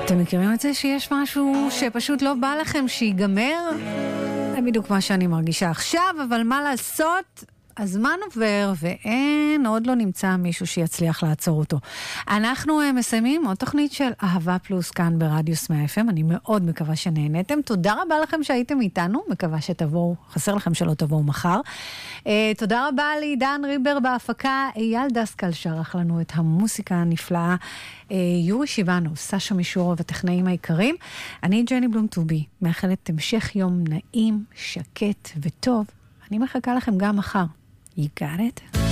אתם מכירים את זה שיש משהו שפשוט לא בא לכם שיגמר? זה בדיוק מה שאני מרגישה עכשיו, אבל מה לעשות? הזמן עובר ואין, עוד לא נמצא מישהו שיצליח לעצור אותו. אנחנו מסיימים עוד תוכנית של אהבה פלוס כאן ברדיוס 100 FM. אני מאוד מקווה שנהנתם. תודה רבה לכם שהייתם איתנו. מקווה שתבואו, חסר לכם שלא תבואו מחר. תודה רבה לעידן ריבר בהפקה. אייל דסקל שרח לנו את המוסיקה הנפלאה. יורי שיבנו, סשה מישור וטכנאים העיקרים. אני ג'ני בלום טובי. מאחלת המשך יום נעים, שקט וטוב. אני מחכה לכם גם מחר. You got it?